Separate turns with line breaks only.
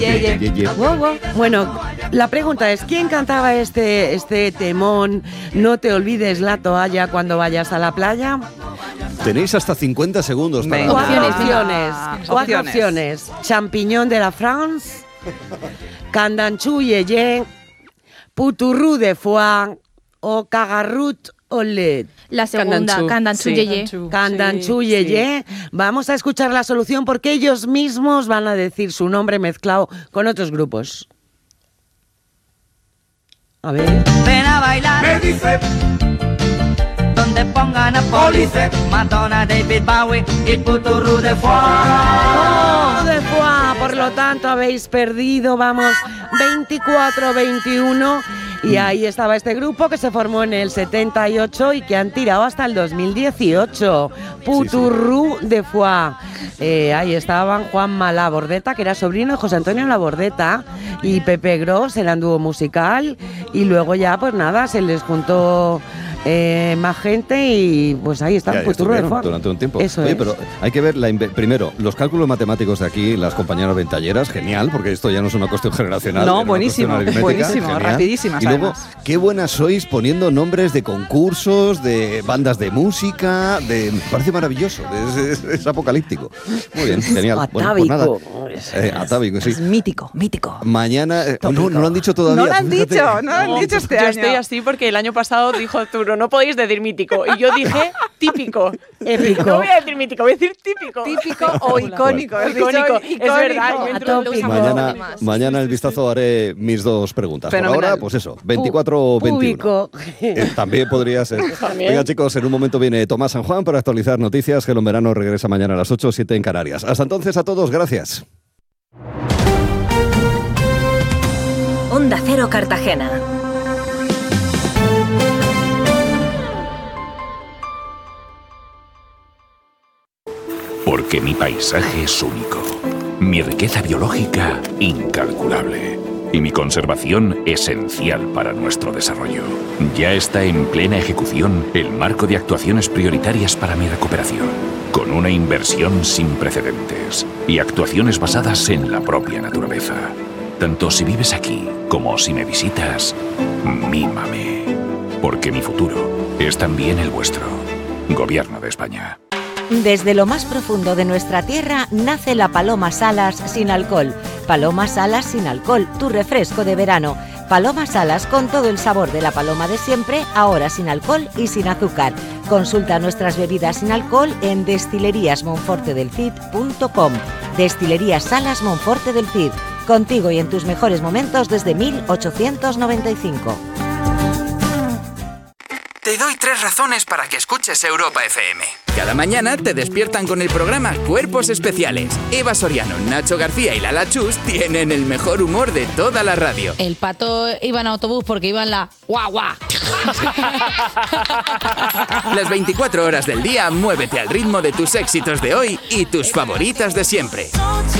Bueno, la pregunta es, ¿quién cantaba este temón? No te olvides la toalla cuando vayas a la playa.
Tenéis hasta 50 segundos para...
Cuatro opciones. Champiñón de la France, Candanchú Yeye, Puturru de Foix o Cagarrut Olé.
La segunda, Candanchú Yeye.
Candanchú Yeye. Vamos a escuchar la solución porque ellos mismos van a decir su nombre mezclado con otros grupos. A ver.
Ven a bailar. Me dice. Donde pongan a Police, Madonna, David Bowie y Puturru de Foix.
De Foix, por lo tanto habéis perdido, vamos, 24-21. Y ahí estaba este grupo que se formó en el 78 y que han tirado hasta el 2018. Puturru de Foix. Ahí estaban Juanma Labordeta, que era sobrino de José Antonio Labordeta, y Pepe Gros, eran dúo musical. Y luego ya, pues nada, se les juntó más gente y pues ahí está Puturru de Foix
durante un tiempo.
Eso
Oye,
es.
pero hay que ver primero los cálculos matemáticos de aquí, las compañeras ventalleras, genial, porque esto ya no es una cuestión generacional.
No, buenísimo,
genial.
rapidísimas.
Y luego,
además,
qué buenas sois poniendo nombres de concursos, de bandas de música, me parece maravilloso, es apocalíptico. Muy bien, genial.
Atávico.
Bueno, pues nada, atávico, sí.
es mítico.
Mañana, no lo han dicho todavía.
No lo han dicho este año.
Yo estoy así porque el año pasado dijo Arturo, no podéis decir mítico. Y yo dije típico.
Épico.
No voy a decir mítico, voy a decir típico.
Típico o icónico.
Icónico, es verdad.
Mañana el vistazo haré mis dos preguntas.
Fenomenal.
Por ahora, pues eso, 24 o 21. También podría ser. Venga, chicos, en un momento viene Tomás San Juan para actualizar noticias. Gelo en Verano regresa mañana a las 8, 7 en Canarias. Hasta entonces, a todos, gracias.
Onda Cero Cartagena.
Porque mi paisaje es único, mi riqueza biológica incalculable y mi conservación esencial para nuestro desarrollo. Ya está en plena ejecución el marco de actuaciones prioritarias para mi recuperación, con una inversión sin precedentes y actuaciones basadas en la propia naturaleza. Tanto si vives aquí como si me visitas, mímame, porque mi futuro es también el vuestro. Gobierno de España.
Desde lo más profundo de nuestra tierra nace la Paloma Salas sin alcohol. Paloma Salas sin alcohol, tu refresco de verano. Paloma Salas con todo el sabor de la paloma de siempre, ahora sin alcohol y sin azúcar. Consulta nuestras bebidas sin alcohol en destileríasmonfortedelcid.com. Destilerías Salas Monforte del Cid. Contigo y en tus mejores momentos desde 1895.
Te doy 3 razones para que escuches Europa FM. Cada mañana te despiertan con el programa Cuerpos Especiales. Eva Soriano, Nacho García y Lala Chus tienen el mejor humor de toda la radio.
El Pato iba en autobús porque iba en la guagua.
Las 24 horas del día, muévete al ritmo de tus éxitos de hoy y tus favoritas de siempre.